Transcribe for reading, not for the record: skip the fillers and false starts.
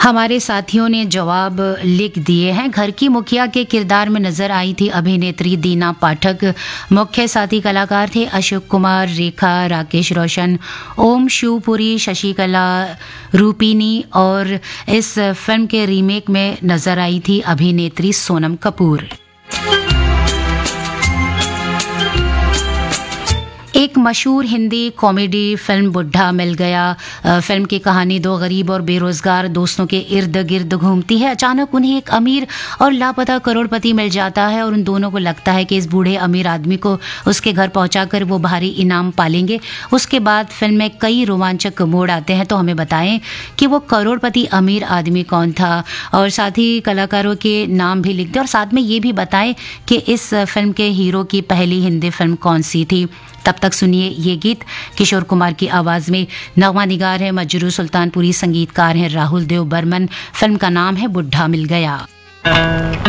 हमारे साथियों ने जवाब लिख दिए हैं। घर की मुखिया के किरदार में नजर आई थी अभिनेत्री दीना पाठक। मुख्य साथी कलाकार थे अशोक कुमार, रेखा, राकेश रोशन, ओम शिवपुरी, शशिकला, रूपिनी और इस फिल्म के रीमेक में नजर आई थी अभिनेत्री सोनम कपूर। एक मशहूर हिंदी कॉमेडी फिल्म बुढ़ा मिल गया। फिल्म की कहानी दो गरीब और बेरोजगार दोस्तों के इर्द गिर्द घूमती है। अचानक उन्हें एक अमीर और लापता करोड़पति मिल जाता है और उन दोनों को लगता है कि इस बूढ़े अमीर आदमी को उसके घर पहुंचाकर वो भारी इनाम पालेंगे। उसके बाद फिल्म में कई रोमांचक मोड़ आते हैं। तो हमें बताएं कि वो करोड़पति अमीर आदमी कौन था और साथ ही कलाकारों के नाम भी लिख दें और साथ में ये भी बताएं कि इस फिल्म के हीरो की पहली हिंदी फिल्म कौन सी थी। तब तक सुनिए ये गीत किशोर कुमार की आवाज में। नगमा निगार है मजरू सुल्तानपुरी, संगीतकार हैं राहुल देव बर्मन। फिल्म का नाम है बुढ़ा मिल गया।